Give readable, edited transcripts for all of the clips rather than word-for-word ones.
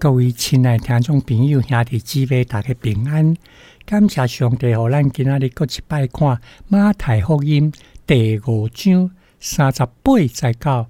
各位亲爱听众朋友兄弟姊妹，大家平安。感谢上帝，互咱今仔日搁一摆看马太福音第5章38节到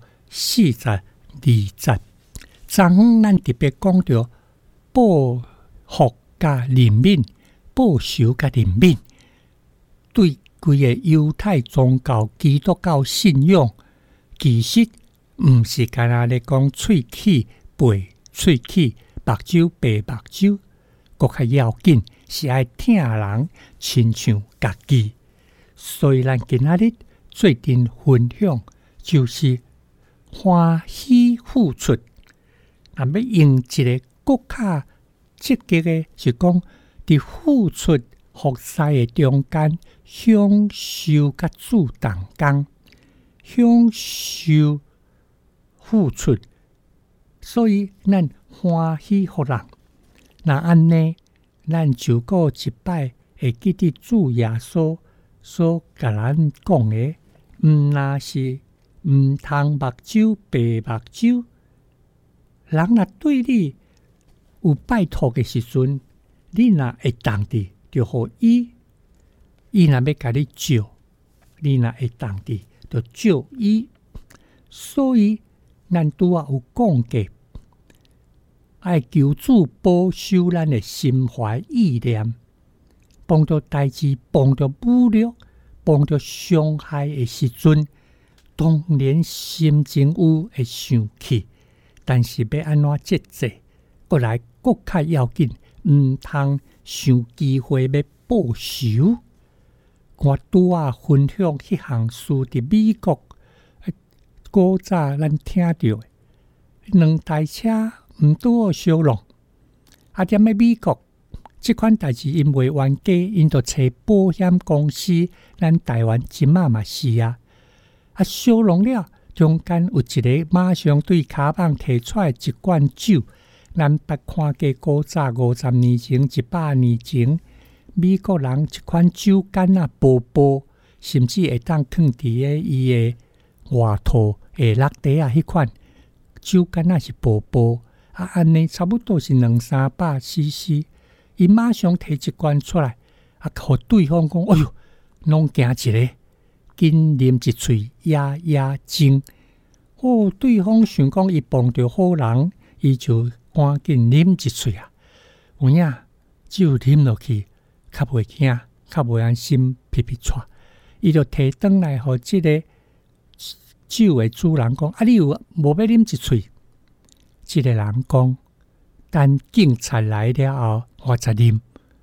42节。昨昏咱特别讲到报复甲怜悯，报仇甲怜悯，对规个犹太宗教、基督教信仰，其实毋是干那咧讲喙齿背喙齿，目睭白目睭，搁较要紧是爱疼人，亲像家己。所以咱今仔日做阵分享，就是欢喜付出。若要用一个更较积极的，是讲伫付出服侍的中间，享受甲主同工，享受付出。所以咱欢喜互人，那安尼，咱就过一摆会记得主耶稣所甲咱讲的，若是毋通目睭白目睭，人若对你有拜托的时阵，你若会当伫，就互伊若要甲你借，你若会当伫，就借伊。所以咱拄仔有讲过，爱求主保守咱的心怀意念，碰到代志、碰到侮辱、碰到伤害的时阵，当然心情有会生气，但是要安怎节制，过来更较要紧，毋通想机会要报仇。我拄仔分享迄项事伫美国。古早咱听到的两台车毋拄好相撞，踮咧美国，即款代志因为冤家，因就找保险公司。咱台湾即马嘛是啊，相撞了，中间有一个马上对骹棒摕出来一罐酒。咱捌看过古早50年前、100年前，美国人一款酒干啊，薄薄，甚至会当囥伫咧伊的外套。下落地啊，迄款酒干啊是薄薄安尼差不多是200-300 cc， 伊马上摕一罐出来，互对方讲：“哎哟，拢惊一个，紧啉一喙压压惊。”对方想讲伊碰到好人，伊就赶紧啉一喙啊。有影酒啉落去，较袂惊，较袂安心皮皮喘。伊就摕转来，互即个酒的主人讲：“你有无要啉一喙？”这个人讲：“等警察来了后，我才啉。”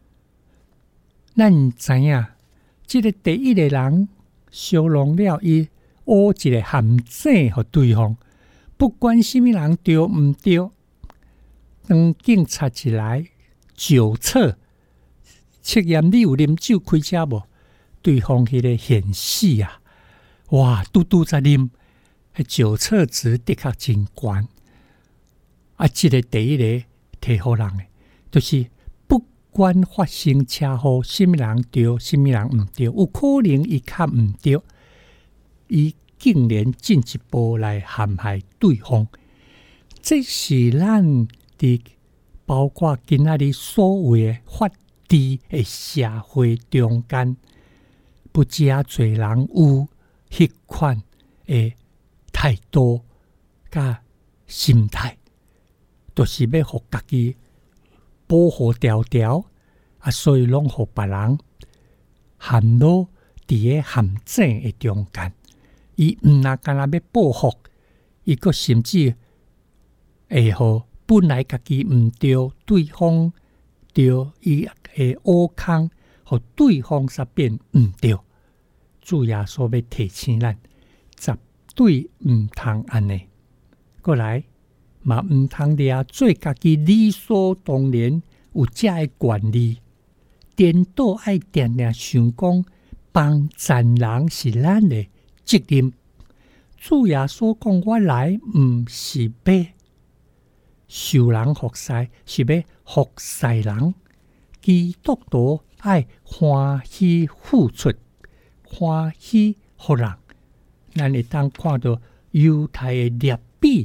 咱知影，这个第一个人相撞了，伊挖一个陷阱给对方，不管什么人对毋对，当警察一来酒测测验你有啉酒开车无？对方迄个显示啊，哇，拄在啉。酒测值的确真悬这个第一个提互人的，就是不管发生车祸，什么人对，什么人毋对，有可能伊较毋对，伊竟然进一步来陷害对方。这是咱伫包括今仔日所谓的法治的社会中间，不只侪人有迄款的态度甲心态，就是要互家己保护条条所以拢互别人陷落伫个陷阱的中间。伊毋若干那要报复，伊阁甚至会互本来家己毋对，对方对，伊会挖空，互对方煞变毋对。主耶稣要提醒咱，绝对毋通安尼。过来嘛，毋通掠做家己理所当然有遮个权利，颠倒爱定定想讲帮赞人是咱的责任。主耶稣讲：“我来毋是要受人服侍，是要服侍人。”基督徒爱欢喜付出，欢喜互人。咱会当看到犹太的列比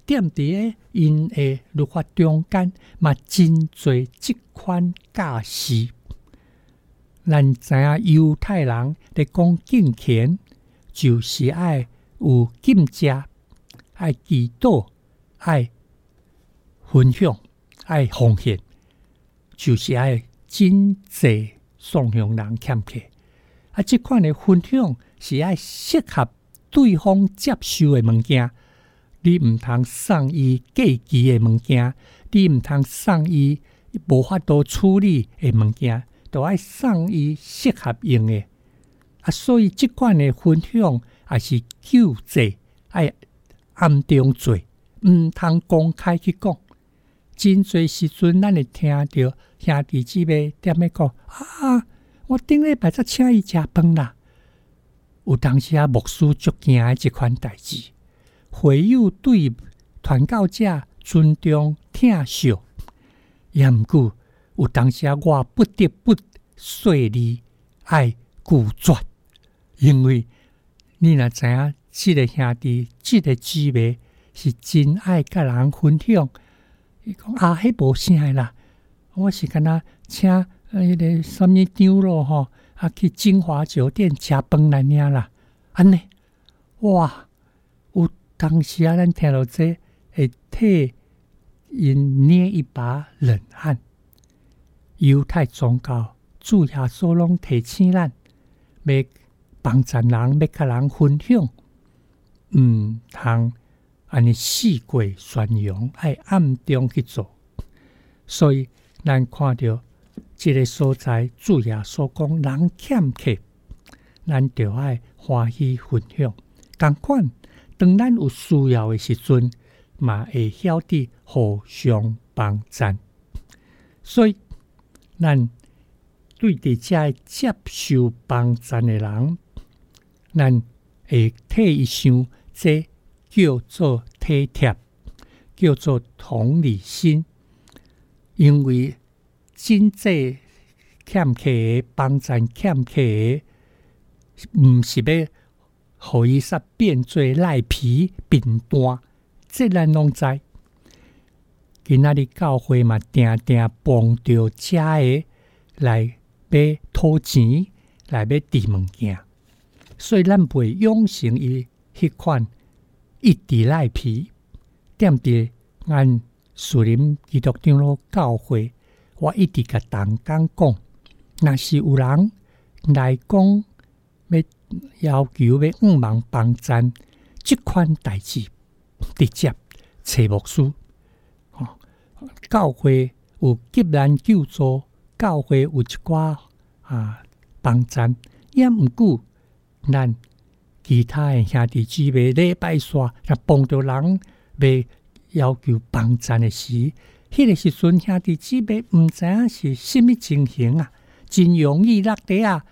踮伫因的律法中间，嘛真侪即款教示。咱知影犹太人咧讲敬虔，就是爱有禁食，爱祈祷，爱分享，爱奉献，就是爱真济送向人欠客。即款的分享是爱适合对方接受的物件。你毋通送伊过期的物件，你毋通送伊无法度处理的物件，都爱送伊适合用的。所以即款的分享也是救济，爱暗中做，毋通公开去讲。真侪时阵，咱会听到兄弟姊妹踮咧讲我顶礼拜才请伊食饭啦。有当时牧师足惊的即款代志。会友对传教者尊重疼惜，也毋过有当时我不得不说你爱拒绝，因为你若知影即个兄弟、即个姊妹是真爱甲人分享。伊讲迄无啥啦，我是敢若请迄个什么张罗吼，去金华酒店食饭来尔啦，安尼哇有。当时咱听到这，会替因捏一把冷汗。犹太宗教主耶稣拢提醒咱，要帮助人，要甲人分享，毋通安尼四过宣扬，爱暗中去做。所以咱看到这个所在，主耶稣讲人欠客，咱就爱欢喜分享，同款。当咱有需要的时阵，嘛会晓得互相帮衬。所以，咱对伫遮接受帮衬的人，咱会替伊想，这叫做体贴，叫做同理心。因为真正欠客的帮衬欠客的，毋是要。互伊煞变做赖皮扁担，这咱拢知。今仔日教会嘛，定定帮着遮个来要讨钱，来要挃物件，所以咱袂养成伊迄款一直赖皮。踮伫咱树林基督长老教会，我一直甲同工讲，若是有人来讲要求要忙帮衬，即款代志直接找牧师。教会有急难救助，教会有一寡帮衬，也毋过咱其他的兄弟姊妹礼拜煞，若帮着人要要求帮衬的时，迄个时阵兄弟姊妹毋知影是甚物情形啊，真容易落地啊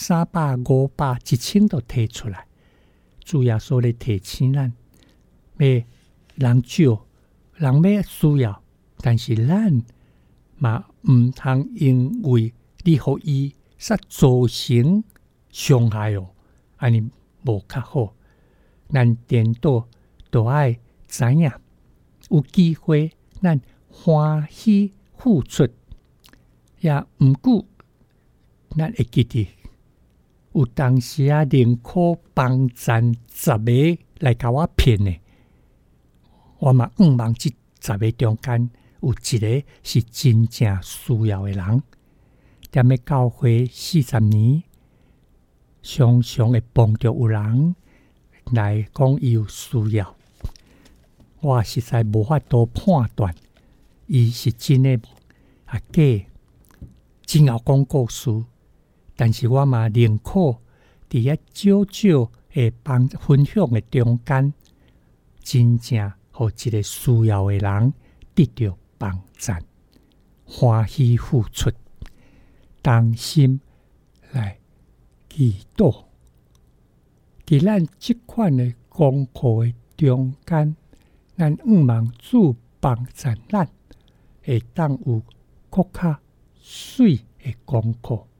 ，300、500、1000都摕出来。主耶稣咧提醒咱，要人少，人要需要，但是咱嘛毋通因为你互伊煞造成伤害哦，安尼无较好。咱颠倒都爱知影，有机会咱欢喜付出，也毋过咱会记得。有当时宁可帮衬10个来甲我骗的，我嘛忙这10个中间有一个是真正需要的人。踮咧教会40年，常常会帮着有人来讲伊有需要，我实在无法度判断伊是真的假，真有讲故事。但是我嘛宁可伫少少的分享的中间，真正互一个需要的人得到帮衬，欢喜付出，同心来祈祷。伫咱即款的功课的中间，咱望主帮衬咱，会当有更较水的功课。